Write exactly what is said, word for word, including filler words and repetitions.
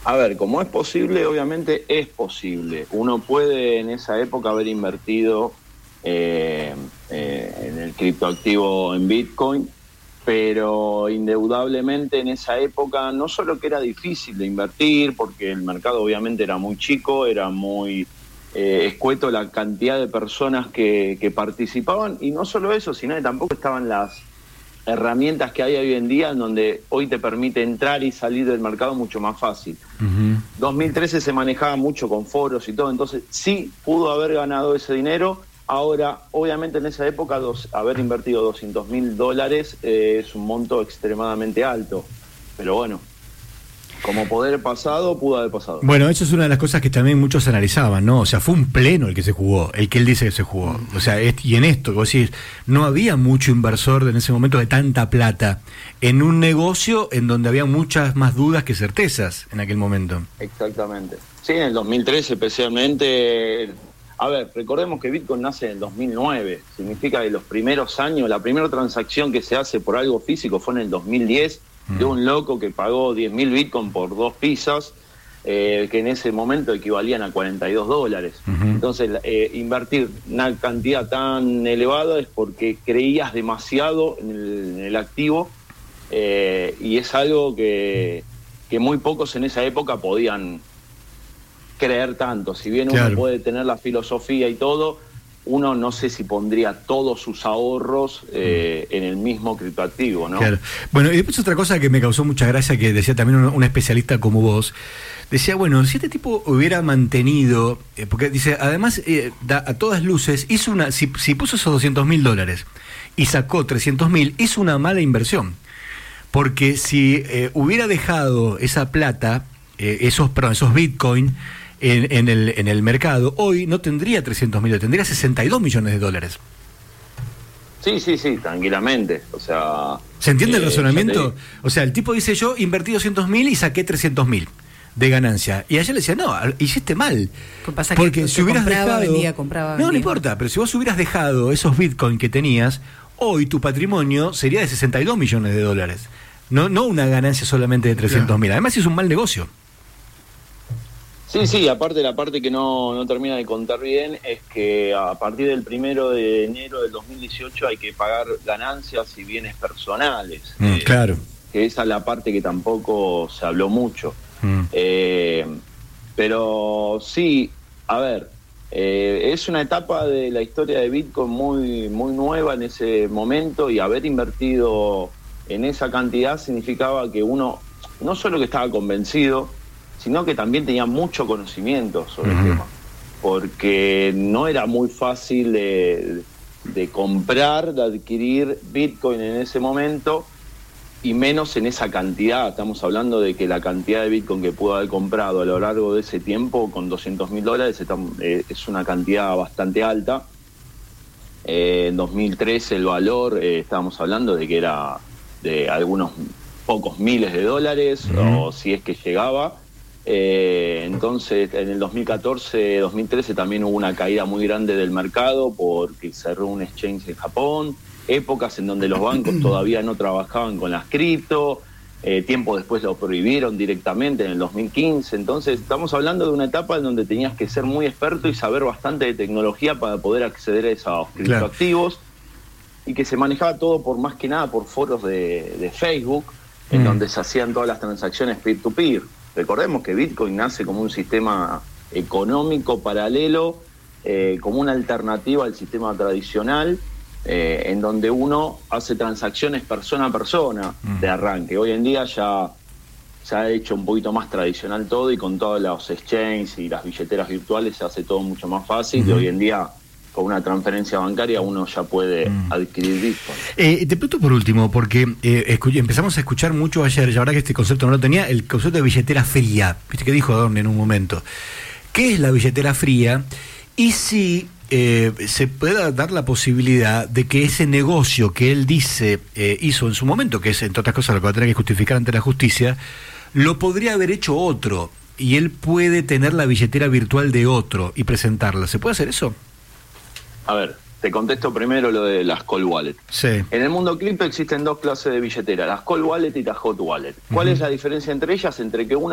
A ver, como es posible, obviamente es posible. Uno puede en esa época haber invertido eh, eh, en el criptoactivo en Bitcoin, pero indudablemente en esa época no solo que era difícil de invertir, porque el mercado obviamente era muy chico, era muy eh, escueto la cantidad de personas que, que participaban, y no solo eso, sino que tampoco estaban las herramientas que hay hoy en día, en donde hoy te permite entrar y salir del mercado mucho más fácil. Uh-huh. dos mil trece se manejaba mucho con foros y todo, entonces sí pudo haber ganado ese dinero. Ahora, obviamente en esa época dos, haber invertido doscientos mil dólares eh, es un monto extremadamente alto, pero bueno, como poder pasado, pudo haber pasado. Bueno, eso es una de las cosas que también muchos analizaban, ¿no? O sea, fue un pleno el que se jugó, el que él dice que se jugó. O sea, es, y en esto, vos decís, no había mucho inversor en ese momento de tanta plata en un negocio en donde había muchas más dudas que certezas en aquel momento. Exactamente. Sí, en el dos mil trece especialmente. A ver, recordemos que Bitcoin nace en el dos mil nueve, significa que los primeros años, la primera transacción que se hace por algo físico fue en el dos mil diez, mm. de un loco que pagó diez mil Bitcoin por dos pizzas, eh, que en ese momento equivalían a cuarenta y dos dólares. Uh-huh. Entonces, eh, invertir una cantidad tan elevada es porque creías demasiado en el, en el activo, eh, y es algo que, que muy pocos en esa época podían creer tanto. Si bien claro. uno puede tener la filosofía y todo, uno no sé si pondría todos sus ahorros eh, en el mismo criptoactivo, ¿no? Claro. Bueno, y después otra cosa que me causó mucha gracia, que decía también un, un especialista como vos, decía, bueno, si este tipo hubiera mantenido, eh, porque dice, además, eh, da, a todas luces, hizo una, si, si puso esos doscientos mil dólares y sacó trescientos mil, hizo una mala inversión. Porque si eh, hubiera dejado esa plata, eh, esos, perdón, esos Bitcoin, En, en, el, en el mercado, hoy no tendría trescientos millones, tendría sesenta y dos millones de dólares. Sí, sí, sí, tranquilamente. O sea, ¿se entiende eh, el razonamiento? O sea, el tipo dice, yo invertí doscientos mil y saqué trescientos mil de ganancia. Y ayer le decía, no, hiciste mal. Pasa porque que si hubieras compraba, dejado... vendía, compraba, no, vendía. no importa, pero si vos hubieras dejado esos Bitcoin que tenías, hoy tu patrimonio sería de sesenta y dos millones de dólares. No, no una ganancia solamente de trescientos mil. Claro. Además es un mal negocio. Sí, sí, aparte la parte que no, no termina de contar bien es que a partir del primero de enero del dos mil dieciocho hay que pagar ganancias y bienes personales. Mm, eh, claro. Que esa es la parte que tampoco se habló mucho. Mm. Eh, pero sí, a ver, eh, es una etapa de la historia de Bitcoin muy, muy nueva en ese momento, y haber invertido en esa cantidad significaba que uno no solo que estaba convencido, sino que también tenía mucho conocimiento sobre uh-huh. el tema, porque no era muy fácil de, de comprar, de adquirir Bitcoin en ese momento, y menos en esa cantidad. Estamos hablando de que la cantidad de Bitcoin que pudo haber comprado a lo largo de ese tiempo, con doscientos mil dólares, es una cantidad bastante alta. Eh, en dos mil trece el valor, eh, estábamos hablando de que era de algunos pocos miles de dólares, uh-huh. o si es que llegaba. Eh, entonces en el dos mil catorce, dos mil trece también hubo una caída muy grande del mercado porque cerró un exchange en Japón, épocas en donde los bancos todavía no trabajaban con las cripto, eh, tiempo después lo prohibieron directamente en el dos mil quince. Entonces estamos hablando de una etapa en donde tenías que ser muy experto y saber bastante de tecnología para poder acceder a esos criptoactivos, claro. Y que se manejaba todo por más que nada por foros de, de Facebook, en mm. donde se hacían todas las transacciones peer-to-peer. Recordemos que Bitcoin nace como un sistema económico paralelo, eh, como una alternativa al sistema tradicional, eh, en donde uno hace transacciones persona a persona mm. de arranque. Hoy en día ya se ha hecho un poquito más tradicional todo, y con todos los exchanges y las billeteras virtuales se hace todo mucho más fácil, mm. y hoy en día con una transferencia bancaria uno ya puede mm. adquirir Bitcoin. Eh, te pregunto por último, porque eh, escu- empezamos a escuchar mucho ayer, ya ahora que este concepto no lo tenía, el concepto de billetera fría. ¿Viste que dijo Adorno en un momento? ¿Qué es la billetera fría? Y si eh, se puede dar la posibilidad de que ese negocio que él dice eh, hizo en su momento, que es entre otras cosas lo que va a tener que justificar ante la justicia, lo podría haber hecho otro, y él puede tener la billetera virtual de otro y presentarla. ¿Se puede hacer eso? A ver, te contesto primero lo de las cold wallet. Sí. En el mundo cripto existen dos clases de billetera, las cold wallet y las hot wallet. ¿Cuál uh-huh. es la diferencia entre ellas? Entre que una